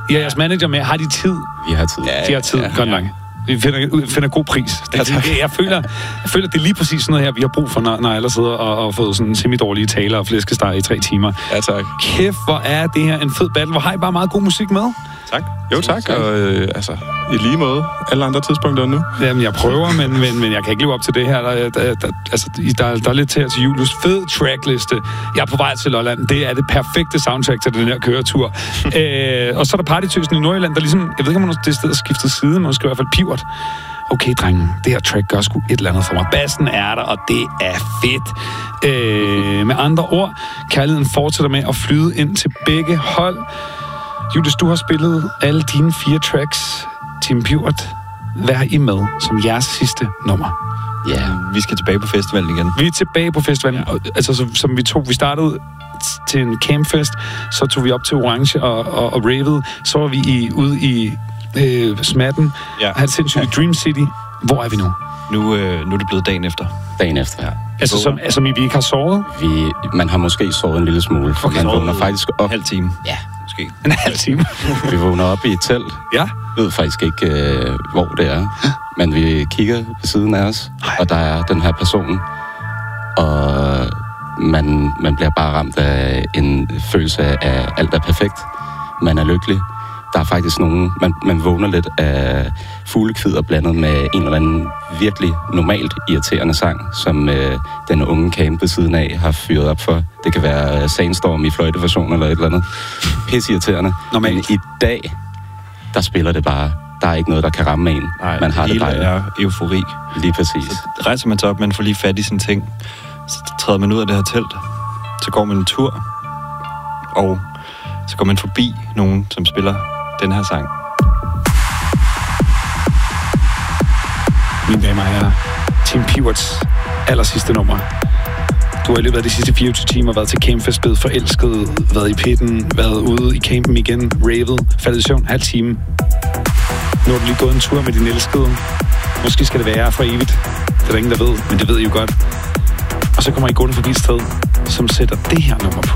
jeres manager med? Har de tid? Vi har tid. De har tid, godt nok. Vi finder god pris. Jeg føler, det er lige præcis sådan noget her, vi har brug for, når alle sidder og fået sådan semi-dårlige taler og flæskesteg i 3 timer. Ja, tak. Kæft, hvor er det her en fed battle. Hvor har I bare meget god musik med? Tak. Jo, tak. Og i lige måde. Alle andre tidspunkter nu. Jamen, jeg prøver, men jeg kan ikke leve op til det her. Der er lidt til Julius. Fed trackliste. Jeg er på vej til Lolland. Det er det perfekte soundtrack til den her køretur. Og så er der Partytøsen i Nordjylland, der ligesom, jeg ved ikke, om det sted skiftet side, måske i hvert fald pivot. Okay, drengen, det her track gør sgu et eller andet for mig. Bassen er der, og det er fedt. Med andre ord, kærligheden fortsætter med at flyde ind til begge hold. Julius, du har spillet alle dine 4 tracks. Team Pivot, hvad har I med som jeres sidste nummer? Ja, vi skal tilbage på festivalen igen. Vi er tilbage på festivalen. Ja. Altså, som vi startede til en campfest, så tog vi op til Orange og ravede. Så var vi ude i Smatten. Ja. Havde sindssygt i Dream City. Hvor er vi nu? Nu er det blevet dagen efter. Dagen efter, ja. Altså, som I ikke har sovet? Man har måske sovet en lille smule, for man vågner faktisk op. En halv time. Ja. En halv time. Vi vågner op i et telt. Ja. Jeg ved faktisk ikke, hvor det er. Men vi kigger ved siden af os, og der er den her person. Og man bliver bare ramt af en følelse af, at alt er perfekt. Man er lykkelig. Der er faktisk nogen, man vågner lidt af fuglekvider blandet med en eller anden virkelig normalt irriterende sang, som den unge camp ved siden af har fyret op for. Det kan være Sandstorm i fløjteversion eller et eller andet. Pisseirriterende. Men i dag, der spiller det bare. Der er ikke noget, der kan ramme en. Nej, man har det hele er eufori. Lige præcis. Så rejser man sig op, man får lige fat i sine ting. Så træder man ud af det her telt. Så går man en tur. Og så går man forbi nogen, som spiller den her sang. Mine damer og herrer, Team Pivots allersidste nummer. Du har i løbet af de sidste 24 timer været til campfest, blevet forelsket, været i pitten, været ude i campen igen, ravet, faldet i søvn, halv time. Nu har du lige gået en tur med din elskede. Måske skal det være for evigt. Det er der ingen, der ved, men det ved I jo godt. Og så kommer I gående forbi et sted, som sætter det her nummer på.